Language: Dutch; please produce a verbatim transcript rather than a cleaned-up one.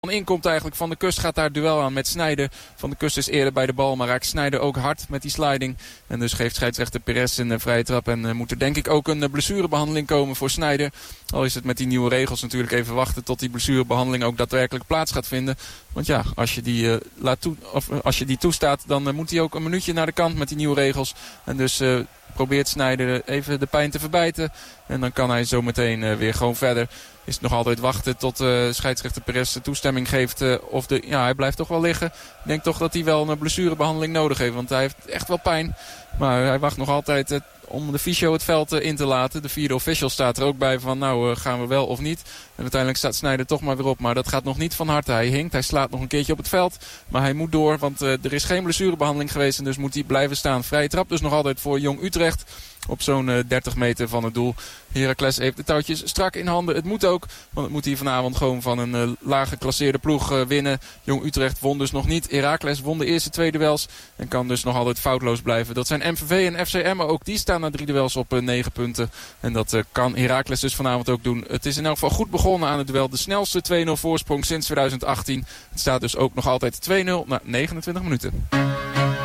inkomt eigenlijk. Van der Kust gaat daar duel aan met Snijder. Van der Kust is eerder bij de bal, maar raakt Snijder ook hard met die sliding. En dus geeft scheidsrechter Perez een uh, vrije trap. En uh, moet er denk ik ook een uh, blessurebehandeling komen voor Snijder. Al is het met die nieuwe regels natuurlijk even wachten tot die blessurebehandeling ook daadwerkelijk plaats gaat vinden. Want ja, als je die, uh, laat toe, of, uh, als je die toestaat, dan uh, moet hij ook een minuutje naar de kant met die nieuwe regels. En dus uh, probeert Snijder even de pijn te verbijten. En dan kan hij zo meteen uh, weer gewoon verder. Is het nog altijd wachten tot uh, scheidsrechter Perez toestemming geeft. Uh, of de, ja, hij blijft toch wel liggen. Ik denk toch dat hij wel een blessurebehandeling nodig heeft. Want hij heeft echt wel pijn. Maar hij wacht nog altijd uh, om de fysio het veld uh, in te laten. De vierde official staat er ook bij van nou uh, gaan we wel of niet. En uiteindelijk staat Snijder toch maar weer op. Maar dat gaat nog niet van harte. Hij hinkt, hij slaat nog een keertje op het veld. Maar hij moet door, want uh, er is geen blessurebehandeling geweest. En dus moet hij blijven staan. Vrije trap dus nog altijd voor Jong Utrecht. Op zo'n uh, dertig meter van het doel. Heracles heeft de touwtjes strak in handen. Het moet ook, want het moet hier vanavond gewoon van een uh, laag geclasseerde ploeg uh, winnen. Jong Utrecht won dus nog niet. Heracles won de eerste twee duels en kan dus nog altijd foutloos blijven. Dat zijn M V V en F C Emmen ook. Die staan na drie duels op uh, negen punten. En dat uh, kan Heracles dus vanavond ook doen. Het is in elk geval goed begonnen aan het duel. De snelste twee nul voorsprong sinds twintig achttien. Het staat dus ook nog altijd twee nul na negenentwintig minuten.